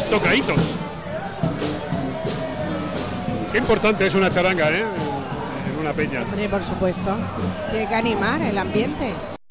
Tocaitos. Qué importante es una charanga, en una peña. Hombre, por supuesto. Tiene que animar el ambiente.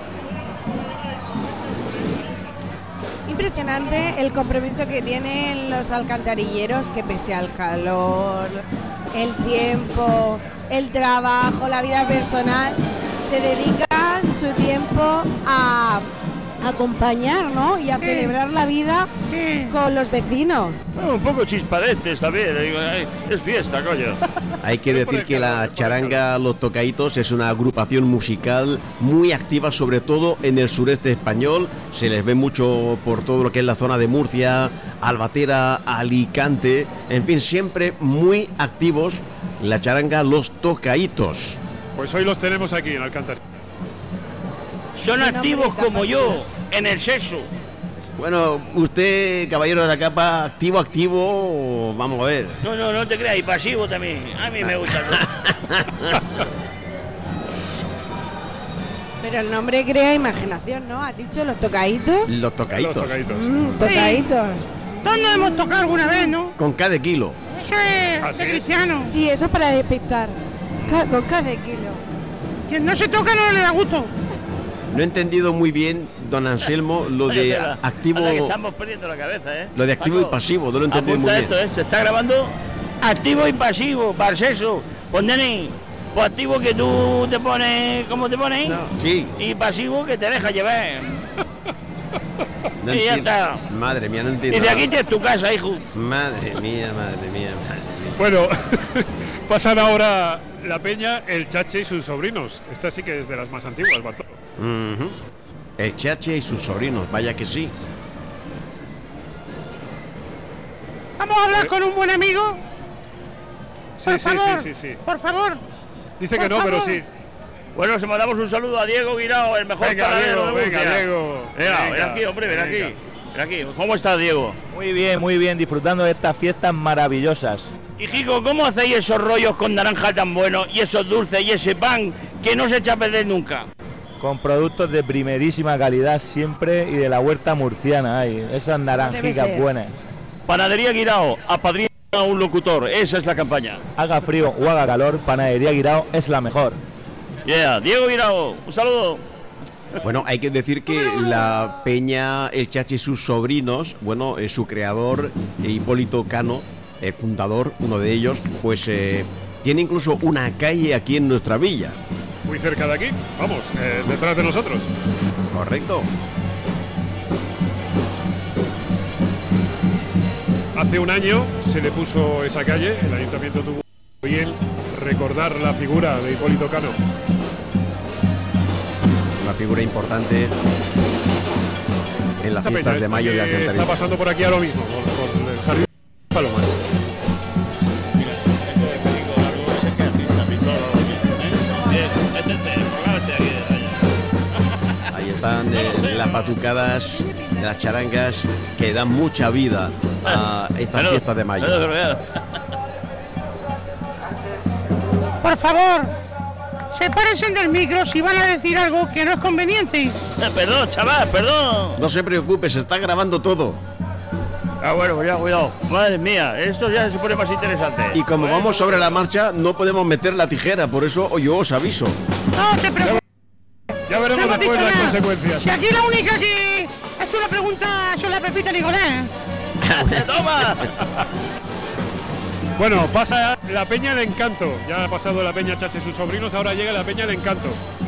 Impresionante el compromiso que tienen los alcantarilleros, que pese al calor, el tiempo, el trabajo, la vida personal, se dedican su tiempo a acompañar, ¿no? Y a celebrar la vida con los vecinos. Bueno, un poco chispadentes también, digo, es fiesta, coño. Hay que decir que la charanga Los Tocaitos es una agrupación musical muy activa, sobre todo en el sureste español. Se les ve mucho por todo lo que es la zona de Murcia, Albatera, Alicante, en fin, siempre muy activos. La charanga Los Tocaitos. Pues hoy los tenemos aquí en Alcántara. Son activos como yo, en el sexo. Bueno, usted, caballero de la capa, activo, vamos a ver. No te creas, y pasivo también. A mí me gusta. Pero el nombre crea imaginación, ¿no? ¿Has dicho Los Tocaitos? Los Tocaitos. Los Tocaitos. Tocaitos. ¿Dónde hemos tocado alguna vez, no? Con cada kilo. Eso es de cristiano. Sí, eso es para despistar. Con cada kilo. Quien no se toca no le da gusto. No he entendido muy bien, don Anselmo, lo de activo. Que estamos perdiendo la cabeza, ¿eh? Lo de activo Paco, y pasivo, no lo he entendido muy bien. Esto, se está grabando activo y pasivo, para eso. Pues nene, pues activo que tú te pones, ¿cómo te pones? No. Sí. Y pasivo que te deja llevar. No y ya entiendo. está. Madre mía, no entiendo. Y de aquí tienes tu casa, hijo. Madre mía, madre mía, madre mía. Bueno, pasan ahora la peña, el Chache y sus sobrinos. Esta sí que es de las más antiguas, Bartolo. Uh-huh. El Chache y sus sobrinos, vaya que sí. Vamos a hablar con un buen amigo. Por favor, Sí. por favor. Dice Por que no, favor. pero sí. Bueno, se mandamos un saludo a Diego Guirao, el mejor panadero de Murcia. Diego. Ven aquí, hombre, ven aquí. Ven aquí. ¿Cómo estás, Diego? Muy bien, disfrutando de estas fiestas maravillosas. Hijico, ¿cómo hacéis esos rollos con naranja tan buenos y esos dulces y ese pan que no se echa a perder nunca? Con productos de primerísima calidad siempre y de la huerta murciana, hay esas naranjicas buenas. Panadería Guirao, apadrina a un locutor, esa es la campaña. Haga frío o haga calor, Panadería Guirao es la mejor. Yeah, Diego Guirao, un saludo. Bueno, hay que decir que la peña, el Chache y sus sobrinos, bueno, su creador, Hipólito Cano, el fundador, uno de ellos, pues tiene incluso una calle aquí en nuestra villa. Muy cerca de aquí, vamos, detrás de nosotros. Correcto. Hace un año se le puso esa calle, el ayuntamiento tuvo bien recordar la figura de Hipólito Cano. Una figura importante en las Esa fiestas peña de mayo de está Alcantarilla. pasando por aquí ahora mismo, por el jardín de Palomas. Ahí están las batucadas, las charangas que dan mucha vida a estas fiestas de mayo. Por favor, sepárense del micro si van a decir algo que no es conveniente. Perdón, chaval, perdón. No se preocupe, se está grabando todo. Ah, bueno, ya, cuidado. Madre mía, esto ya se pone más interesante. Y como vamos sobre la marcha, no podemos meter la tijera, por eso yo os aviso. No te preocupes. Ya veremos No hemos después dicho las nada. consecuencias. Si aquí la única que ha hecho una pregunta son la Pepita Nicolás. ¡Toma! Bueno, pasa la peña El Encanto. Ya ha pasado la peña Chache y sus sobrinos, ahora llega la peña El Encanto.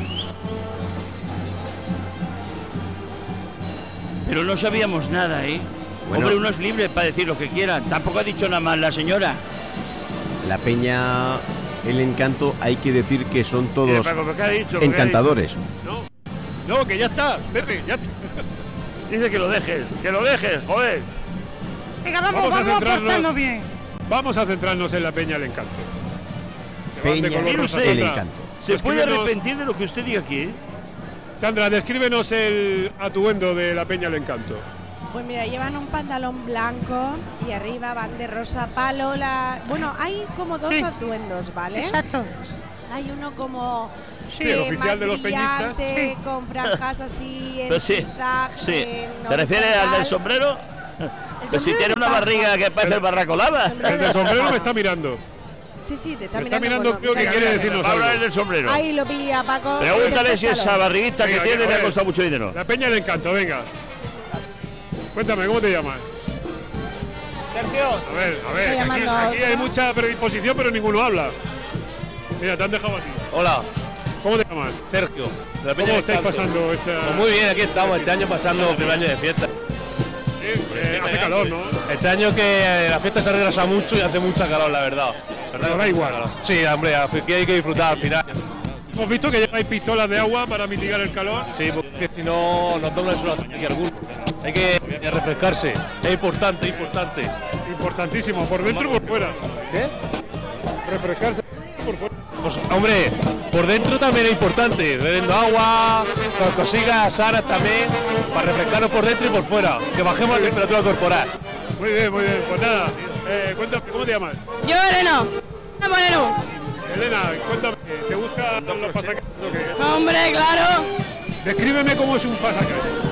Pero no sabíamos nada, ¿eh? Bueno. Hombre, uno es libre para decir lo que quiera. Tampoco ha dicho nada más la señora. La peña, el Encanto, hay que decir que son todos Paco, ¿qué ha dicho? encantadores. No, que ya está, Pepe, ya está. Dice que lo dejes, joder. Venga, Vamos a vamos centrarnos. portando bien. Vamos a centrarnos en la peña El Encanto. Que van de Peña, color Mire rosa usted, el sota. Encanto. Se puede Descríbenos, arrepentir de lo que usted diga aquí, ¿eh? Sandra, descríbenos el atuendo de la peña El Encanto. Pues mira, llevan un pantalón blanco y arriba van de rosa palo. Bueno, hay como dos Sí. atuendos, ¿vale? Exacto. Hay uno como Sí, el oficial más de los peñistas. brillante, con franjas así en Pero sí, zigzag, sí. en ¿Te refieres al del horizontal. sombrero? Pero si tiene una barriga que parece el barracolava. El de sombrero me está mirando. Sí, te está Me está mirando. mirando, creo que quiere decirnos Habla algo. el del sombrero. Ahí lo pilla Paco. Pregúntale si esa barriguita que Venga, tiene le ha joder. costado mucho dinero. La peña le encanta, venga. Cuéntame, ¿cómo te llamas? Sergio. A ver, Estoy llamando a aquí otro. hay mucha predisposición, pero ninguno habla. Mira, te han dejado a ti. Hola, ¿Cómo te llamas? Sergio. de la Peña ¿Cómo del estáis Canto. pasando esta...? Pues muy bien, aquí estamos, este año pasando el primer año de fiesta. Hace calor, ¿no? Este año que la fiesta se retrasa mucho y hace mucha calor, la verdad. Pero da igual. Sí, hombre, aquí hay que disfrutar al final. Hemos visto que lleváis pistolas de agua para mitigar el calor. Sí, porque si no nos da una sola aquí alguno. Hay que refrescarse, es importante, importante. Importantísimo, por dentro y por fuera. ¿Qué? Refrescarse por fuera. Pues hombre, por dentro también es importante, bebiendo agua, con cosillas sanas también, para refrescarnos por dentro y por fuera, que bajemos la temperatura corporal. Muy bien, pues nada. Cuéntame, ¿cómo te llamas? Yo, Elena. Moreno. Elena, cuéntame, ¿te gustan los pasacalles o qué? Hombre, claro. Descríbeme cómo es un pasacalle.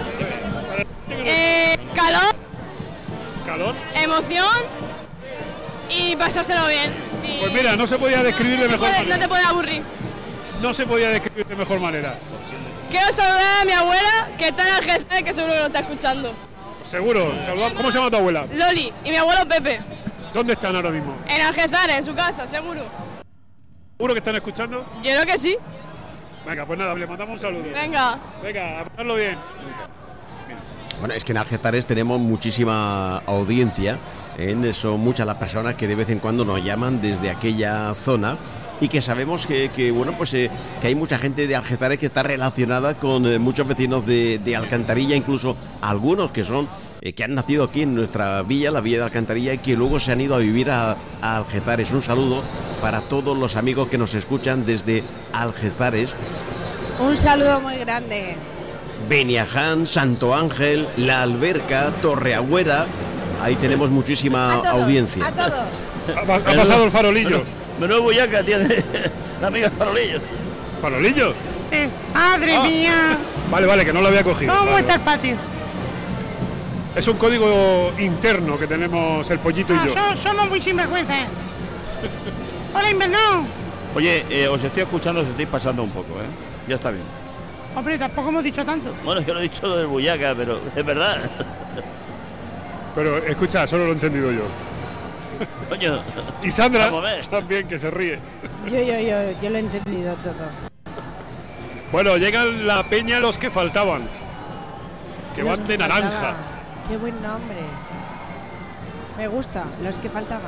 Calor, ¿Calor? emoción y pasárselo bien. Y Pues mira, no se podía describir de mejor no manera. te puedes aburrir. No se podía describir de mejor manera. Quiero saludar a mi abuela, que está en Algeciras, que seguro que lo está escuchando. Seguro. ¿Cómo se llama tu abuela? Loli y mi abuelo Pepe. ¿Dónde están ahora mismo? En Algeciras, en su casa, seguro. ¿Seguro que están escuchando? Yo creo que sí. Venga, pues nada, le mandamos un saludo. Venga. Venga, a pasarlo bien. Bueno, es que en Algeciras tenemos muchísima audiencia, son muchas las personas que de vez en cuando nos llaman desde aquella zona y que sabemos que hay mucha gente de Algeciras que está relacionada con muchos vecinos de Alcantarilla, incluso algunos que son que han nacido aquí en nuestra villa, la villa de Alcantarilla, y que luego se han ido a vivir a Algeciras. Un saludo para todos los amigos que nos escuchan desde Algeciras. Un saludo muy grande. Beniaján, Santo Ángel, La Alberca, Torreagüera. Ahí tenemos muchísima audiencia. A todos. Ha pasado el farolillo. Menudo bullaca tiene la amiga Farolillo. ¿Farolillo? ¡Madre mía! Vale, que no lo había cogido. ¿Cómo Vale. está el patio? Es un código interno que tenemos el pollito y yo. Somos muy sinvergüenza. Hola, Invernón. Oye, os estoy escuchando, os estáis pasando un poco, ¿eh? Ya está bien. Hombre, tampoco hemos dicho tanto. Bueno, es que lo he dicho del bullaca, pero es verdad. Pero escucha, solo lo he entendido yo. Coño. Y Sandra Vamos a ver. también, que se ríe. Yo lo he entendido todo. Bueno, llegan la peña los que faltaban. Que Los van de que naranja. faltaban. Qué buen nombre. Me gusta, los que faltaban.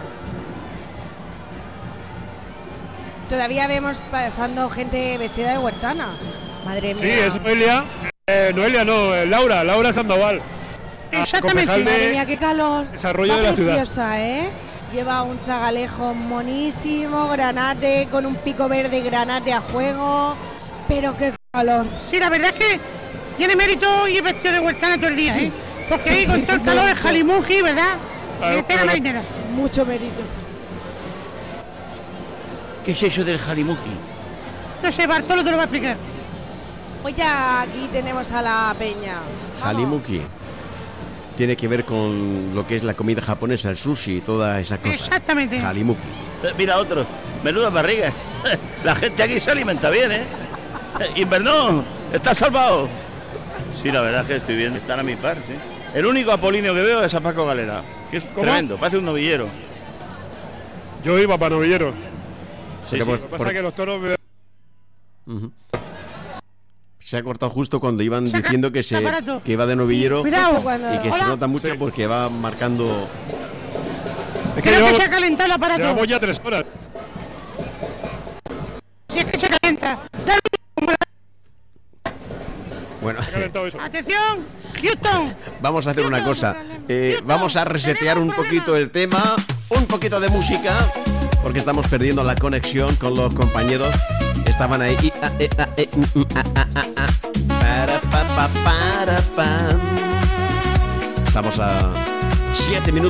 Todavía vemos pasando gente vestida de huertana. Madre mía. Sí, es Noelia. Noelia no, Laura Sandoval. Exactamente. concejal de Madre mía, qué calor. Desarrollo Va de la ciudad. preciosa, ¿eh? Lleva un zagalejo monísimo, granate, con un pico verde, granate a juego. Pero qué calor. Sí, la verdad es que tiene mérito ir vestido de huertana todo el día, ¿eh? Porque ahí con todo el calor es jalimuji, ¿verdad? Claro, Y tela claro. marinera. Mucho mérito. ¿Qué es eso del jalimuki? No sé, Bartolo te lo va a explicar. Pues ya aquí tenemos a la peña. Vamos. Halimuki. Tiene que ver con lo que es la comida japonesa, el sushi y toda esa cosa. Exactamente. Halimuki. Mira otro, menuda barriga. La gente aquí se alimenta bien, ¿eh? Invernón, ¿estás salvado? Sí, la verdad es que estoy bien, están a mi par, sí. El único apolíneo que veo es a Paco Galera, que es ¿Cómo? tremendo, parece un novillero. Yo iba para novillero. Sí, Pero sí. Lo que pasa es que los toros... Ujú. Se ha cortado justo cuando iban Saca diciendo que aparato. que iba de novillero Cuidado. Justo cuando- y que se Hola. nota mucho Sí. porque va marcando. Es que Creo que llevamos, se ha calentado el aparato. llevamos ya 3 horas. Si es que se calienta. Dale. Bueno, Se ha calentado eso. Atención, Houston. vamos a hacer una cosa. Vamos a resetear un tenemos poquito el tema, un poquito de música, porque estamos perdiendo la conexión con los compañeros. Estaban ahí. Para, pa, pa, para, pa. Estamos a 7 minutos.